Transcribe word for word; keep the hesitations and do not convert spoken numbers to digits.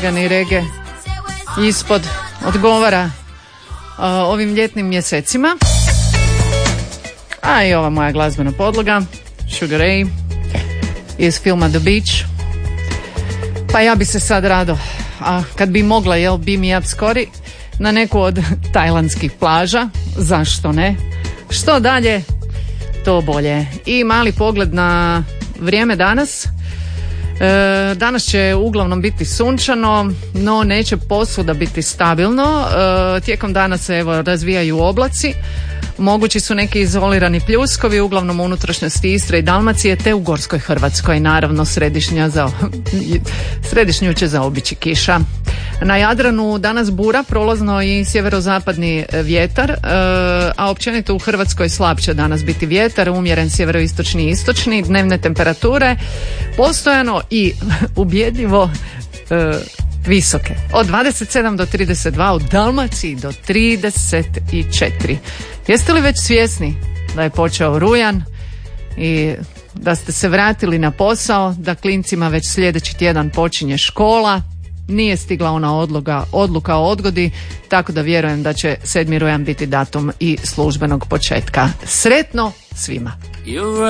lagani reggae ispod odgovara uh, ovim ljetnim mjesecima. A i ova moja glazbena podloga Sugar Ray iz filma The Beach. Pa ja bi se sad rado, a kad bi mogla, jel, bi mi up skori na neku od tajlandskih plaža, zašto ne? Što dalje, to bolje. I mali pogled na vrijeme danas. E, danas će uglavnom biti sunčano, no neće posvuda biti stabilno. E, tijekom dana se evo razvijaju oblaci. Mogući su neki izolirani pljuskovi, uglavnom u unutrašnjosti Istre i Dalmacije, te u Gorskoj Hrvatskoj, naravno središnja za, središnju će zaobići kiša. Na Jadranu danas bura, prolazno i sjeverozapadni vjetar, a općenito u Hrvatskoj slab će danas biti vjetar, umjeren sjeveroistočni i istočni, dnevne temperature postojano i ubjedljivo visoke. Od dvadeset sedam do trideset dva, u Dalmaciji do trideset četiri. Jeste li već svjesni da je počeo rujan i da ste se vratili na posao, da klincima već sljedeći tjedan počinje škola? Nije stigla ona odluka, odluka o odgodi, tako da vjerujem da će sedmi rujan biti datum i službenog početka. Sretno svima!